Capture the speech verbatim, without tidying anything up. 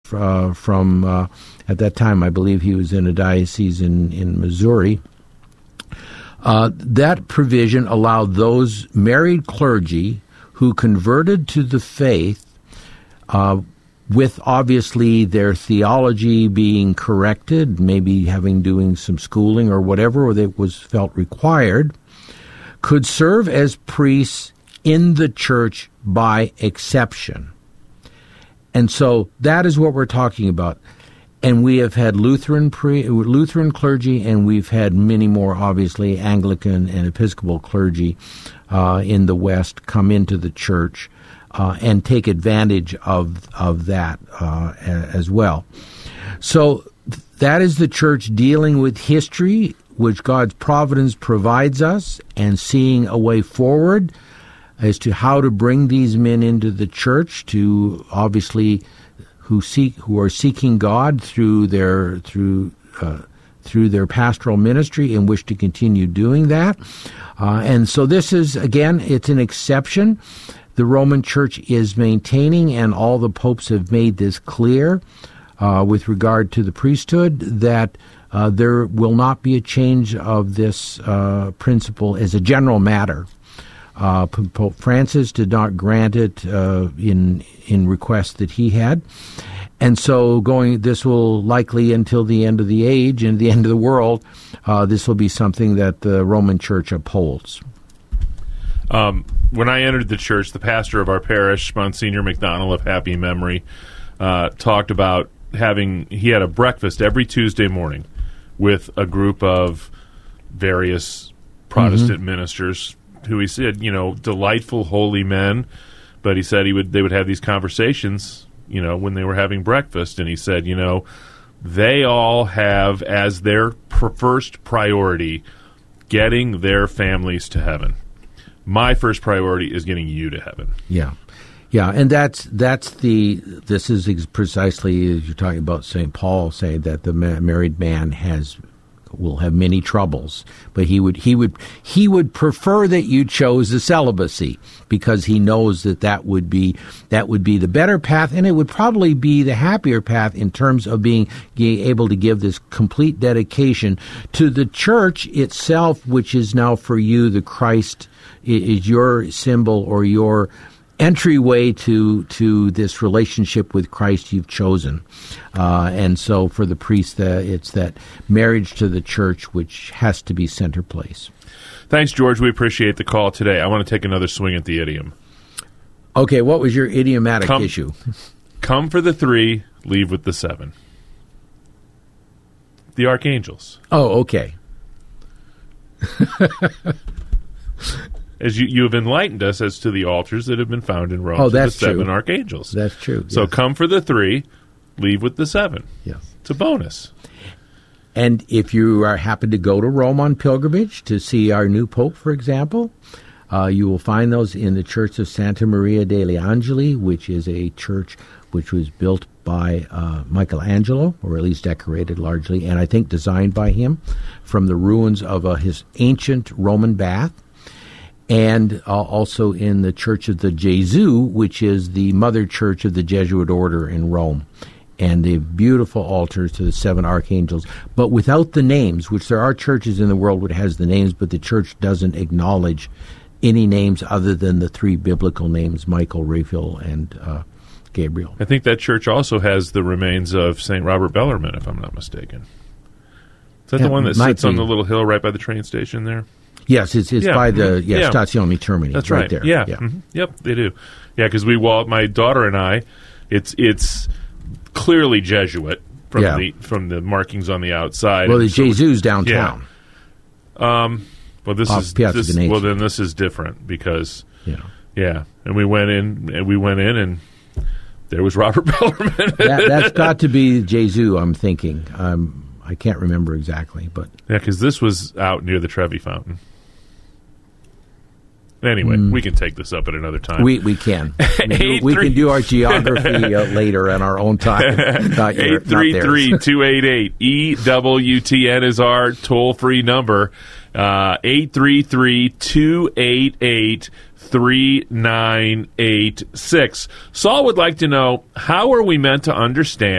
uh, from, uh, at that time, I believe he was in a diocese in, in Missouri. Uh, that provision allowed those married clergy who converted to the faith, uh, with obviously their theology being corrected, maybe having doing some schooling or whatever that was felt required, could serve as priests in the church by exception. And so that is what we're talking about. And we have had Lutheran pre, Lutheran clergy, and we've had many more, obviously, Anglican and Episcopal clergy uh, in the West come into the church uh, and take advantage of of that uh, as well. So that is the church dealing with history, which God's providence provides us, and seeing a way forward as to how to bring these men into the church to obviously who seek who are seeking God through their through uh, through their pastoral ministry and wish to continue doing that. Uh, and so this is, again, it's an exception. The Roman Church is maintaining, and all the popes have made this clear uh, with regard to the priesthood, that uh, there will not be a change of this uh, principle as a general matter. Uh, Pope Francis did not grant it uh, in in requests that he had, and so going. This will likely, until the end of the age and the end of the world, uh, this will be something that the Roman Church upholds. Um, when I entered the church, the pastor of our parish, Monsignor McDonald of happy memory, uh, talked about having. He had a breakfast every Tuesday morning with a group of various Protestant mm-hmm. ministers, who he said, you know, delightful, holy men, but he said he would they would have these conversations, you know, when they were having breakfast, and he said, you know, they all have as their pr- first priority getting their families to heaven. My first priority is getting you to heaven. Yeah, yeah, and that's that's the this is ex- precisely as you're talking about Saint Paul saying that the ma- married man has. will have many troubles, but he would he would he would prefer that you chose the celibacy, because he knows that that would be that would be the better path, and it would probably be the happier path in terms of being able to give this complete dedication to the church itself, which is now for you the Christ is your symbol or your entryway to to this relationship with Christ you've chosen. Uh, and so for the priest, uh, it's that marriage to the church which has to be center place. Thanks, George. We appreciate the call today. I want to take another swing at the idiom. Okay, what was your idiomatic come, issue? Come for the three, leave with the seven. The archangels. Oh, okay. As you, you have enlightened us as to the altars that have been found in Rome. Oh, that's the seven true. archangels. That's true. So yes. Come for the three, leave with the seven. Yes. It's a bonus. And if you are happen to go to Rome on pilgrimage to see our new Pope, for example, uh, you will find those in the Church of Santa Maria degli Angeli, which is a church which was built by uh, Michelangelo, or at least decorated largely, and I think designed by him, from the ruins of uh, his ancient Roman bath. And uh, also in the Church of the Gesù, which is the mother church of the Jesuit order in Rome. And they have beautiful altars to the seven archangels, but without the names, which there are churches in the world which has the names, but the church doesn't acknowledge any names other than the three biblical names, Michael, Raphael, and uh, Gabriel. I think that church also has the remains of Saint Robert Bellarmine, if I'm not mistaken. Is that yeah, the one that sits be. on the little hill right by the train station there? Yes, it's it's yeah. by the yeah, yeah. Stazione Termini. That's right, right there. Yeah. yeah. Mm-hmm. Yep, they do. Yeah, because we walk. My daughter and I. It's it's clearly Jesuit from yeah. the from the markings on the outside. Well, the so Gesù's downtown. Yeah. Um. Well, this Off is Piazza this, Venezia. well then this is different because yeah yeah, and we went in and we went in and there was Robert Bellarmine. that, that's got to be Gesù. I'm thinking. Um, I can't remember exactly, but yeah, because this was out near the Trevi Fountain. Anyway, mm. we can take this up at another time. We we can. I mean, we can do our geography uh, later in our own time. eight three three, two eight eight, E W T N is our toll-free number. Uh, eight three three, two eight eight, three nine eight six. Saul would like to know, how are we meant to understand